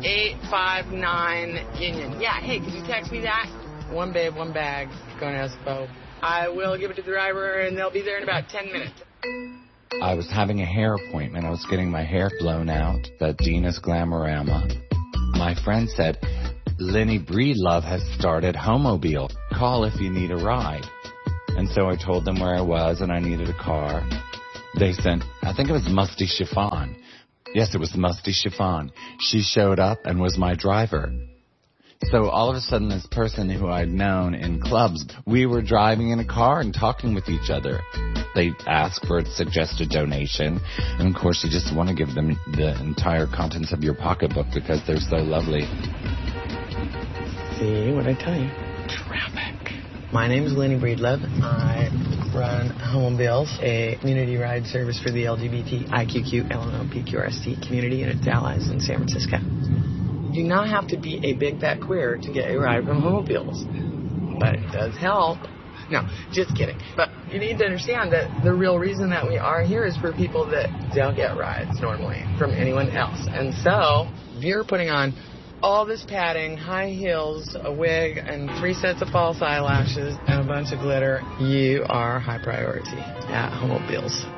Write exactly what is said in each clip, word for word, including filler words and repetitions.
eight five nine Union. Yeah, hey, could you text me that? One babe, one bag, going to Espo. I will give it to the driver, and they'll be there in about ten minutes. I was having a hair appointment. I was getting my hair blown out at Dina's Glamorama. My friend said, Lenny Breedlove has started Homobile. Call if you need a ride. And so I told them where I was and I needed a car. They sent, I think it was Musty Chiffon. Yes, it was Musty Chiffon. She showed up and was my driver. So all of a sudden, this person who I'd known in clubs, we were driving in a car and talking with each other. They asked for a suggested donation. And, of course, you just want to give them the entire contents of your pocketbook because they're so lovely. See what I tell you? Traffic. My name is Lenny Breedlove. I run Homobiles, a community ride service for the L G B T I Q Q L M N O P Q R S T community and its allies in San Francisco. You do not have to be a big fat queer to get a ride from Homobiles, but it does help. No, just kidding. But you need to understand that the real reason that we are here is for people that don't get rides normally from anyone else. And so, if you're putting on all this padding, high heels, a wig, and three sets of false eyelashes, and a bunch of glitter, you are high priority at Homobiles.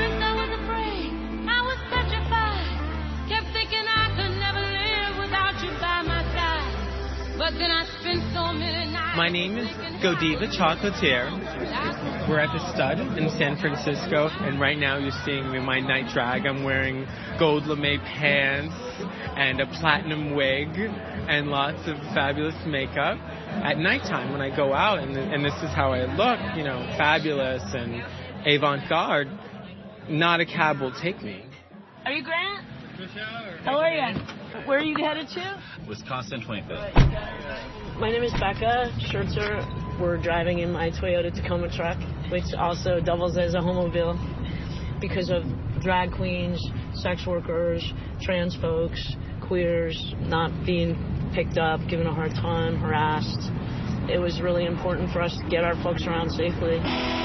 My name is Godiva Chocolatier. We're at the Stud in San Francisco, and right now you're seeing me in my night drag. I'm wearing gold lame pants and a platinum wig and lots of fabulous makeup. At nighttime when I go out, and, and this is how I look, you know, fabulous and avant-garde, not a cab will take me. Are you Grant? How are you? Where are you headed to? Wisconsin twenty-fifth. My name is Becca Schertzer. We're driving in my Toyota Tacoma truck, which also doubles as a homobile because of drag queens, sex workers, trans folks, queers not being picked up, given a hard time, harassed. It was really important for us to get our folks around safely.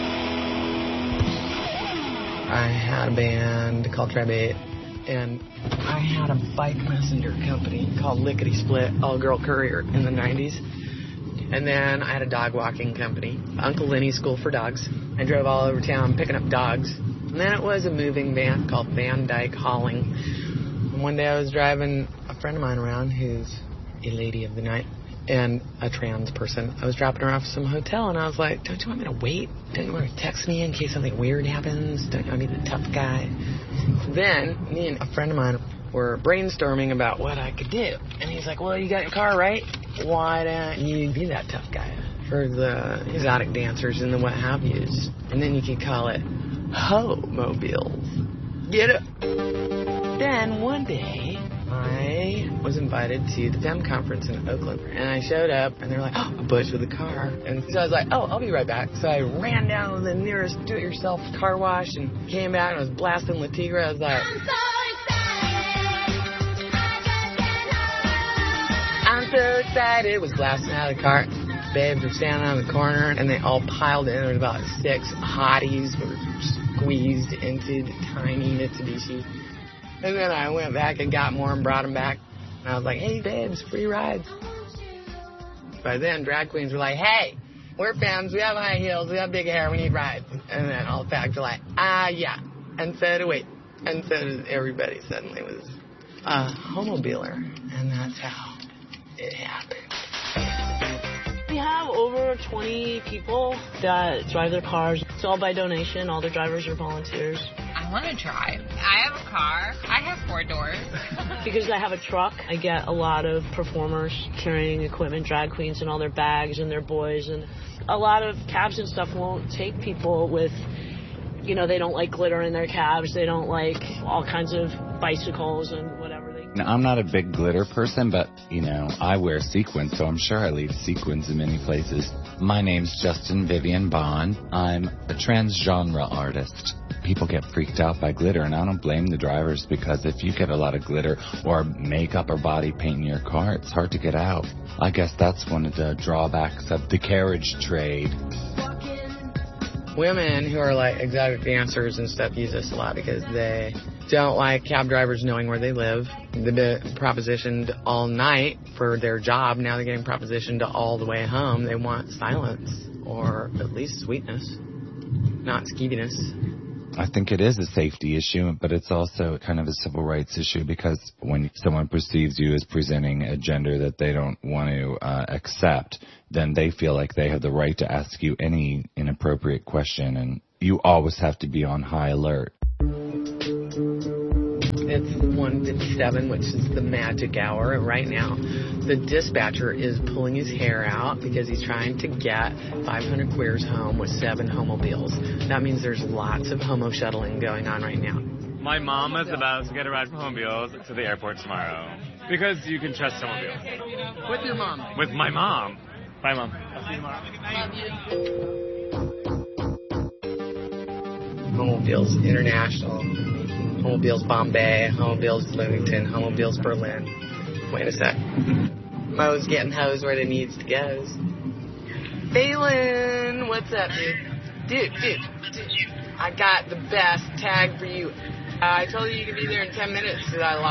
I had a band called Tribe eight. And I had a bike messenger company called Lickety Split, all-girl courier in the nineties. And then I had a dog walking company, Uncle Lenny's School for Dogs. I drove all over town picking up dogs. And then it was a moving van called Van Dyke Hauling. And one day I was driving a friend of mine around who's a lady of the night and a trans person. I was dropping her off at some hotel, and I was like, don't you want me to wait? Don't you want to text me in case something weird happens? Don't you want to be the tough guy? Then, me and a friend of mine were brainstorming about what I could do. And he's like, well, you got your car, right? Why don't you be that tough guy for the exotic dancers and the what have yous? And then you could call it Homobiles. Get it? Then one day, I was invited to the Femme Conference in Oakland, and I showed up, and they were like, oh, a bush with a car. And so I was like, oh, I'll be right back. So I ran down to the nearest do-it-yourself car wash and came back, and I was blasting La Tigra. I was like, I'm so excited. I'm so excited. Was blasting out of the car. Babes were standing on the corner, and they all piled in. There was about six hotties who were squeezed into the tiny Mitsubishi. And then I went back and got more and brought them back. And I was like, hey, babes, free rides. By then, drag queens were like, hey, we're femmes. We have high heels. We have big hair. We need rides. And then all the fags were like, ah, yeah. And so did we. And so did everybody suddenly was a homobiler. And that's how it happened. We have over twenty people that drive their cars. It's all by donation. All the drivers are volunteers. I want to drive. I have a car. I have four doors. Because I have a truck, I get a lot of performers carrying equipment, drag queens and all their bags and their boys. And a lot of cabs and stuff won't take people with, you know, they don't like glitter in their cabs. They don't like all kinds of bicycles and whatever. They Now, I'm not a big glitter person, but, you know, I wear sequins, so I'm sure I leave sequins in many places. My name's Justin Vivian Bond. I'm a transgenre artist. People get freaked out by glitter, and I don't blame the drivers, because if you get a lot of glitter or makeup or body paint in your car, it's hard to get out. I guess that's one of the drawbacks of the carriage trade. Women who are like exotic dancers and stuff use this a lot because they don't like cab drivers knowing where they live. They've been propositioned all night for their job. Now they're getting propositioned all the way home. They want silence or at least sweetness, not skeeviness. I think it is a safety issue, but it's also kind of a civil rights issue because when someone perceives you as presenting a gender that they don't want to uh, accept, then they feel like they have the right to ask you any inappropriate question, and you always have to be on high alert. It's one fifty-seven, which is the magic hour. And right now, the dispatcher is pulling his hair out because he's trying to get five hundred queers home with seven homobiles. That means there's lots of homo shuttling going on right now. My mom is about to get a ride from Homobiles to the airport tomorrow. Because you can trust Homobiles. With your mom? With my mom. Bye, Mom. I'll see you tomorrow. Love you. Homobiles International. Homobiles Bombay, Homobiles Bloomington, Homobiles Berlin. Wait a sec. Mo's getting hosed where they needs to go. Phelan, what's up, dude? Dude, dude, dude. I got the best tag for you. Uh, I told you you could be there in ten minutes, so I lost.